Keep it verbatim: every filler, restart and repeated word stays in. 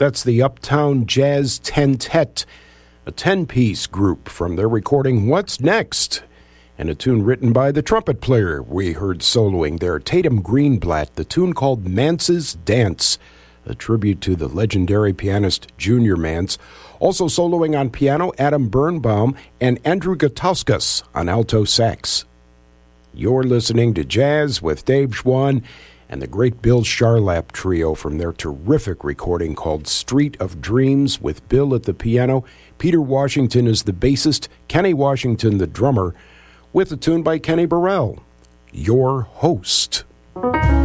That's the Uptown Jazz Tentet, a ten-piece group from their recording What's Next, and a tune written by the trumpet player we heard soloing there, Tatum Greenblatt, the tune called Mance's Dance, a tribute to the legendary pianist Junior Mance. Also soloing on piano, Adam Birnbaum and Andrew Gutauskas on alto sax. You're listening to Jazz with Dave Schwann and the great Bill Charlap Trio from their terrific recording called Street of Dreams, with Bill at the piano, Peter Washington is the bassist, Kenny Washington the drummer, with a tune by Kenny Burrell. Your host.